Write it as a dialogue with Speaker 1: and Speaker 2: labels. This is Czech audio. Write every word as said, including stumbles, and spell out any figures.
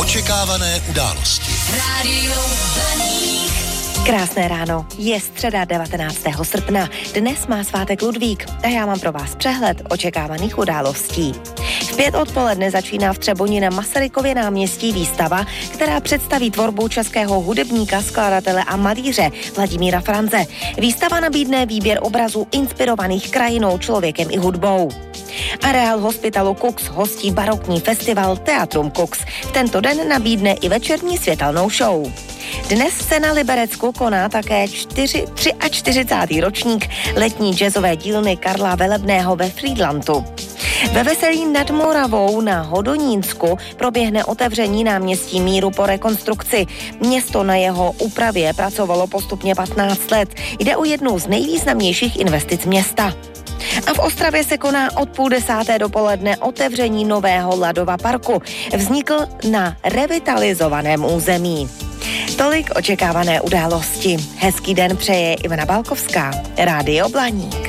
Speaker 1: Očekávané události.
Speaker 2: Rádio Blaník.
Speaker 3: Krásné ráno, je středa devatenáctého srpna, dnes má svátek Ludvík a já mám pro vás přehled očekávaných událostí. V pět odpoledne začíná v Třeboni na Masarykově náměstí výstava, která představí tvorbu českého hudebníka, skladatele a malíře Vladimíra Franze. Výstava nabídne výběr obrazů inspirovaných krajinou, člověkem i hudbou. Areál hospitalu Kux hostí barokní festival Teatrum Kux. V tento den nabídne i večerní světelnou show. Dnes se na Liberecku koná také čtyřicátý třetí ročník letní jazzové dílny Karla Velebného ve Frýdlantu. Ve Veselí nad Moravou na Hodonínsku proběhne otevření náměstí Míru po rekonstrukci. Město na jeho úpravě pracovalo postupně patnáct let. Jde o jednu z nejvýznamnějších investic města. A v Ostravě se koná od půl desáté dopoledne otevření nového Ladova parku. Vznikl na revitalizovaném území. Tolik očekávané události. Hezký den přeje Ivana Balkovská, Rádio Blaník.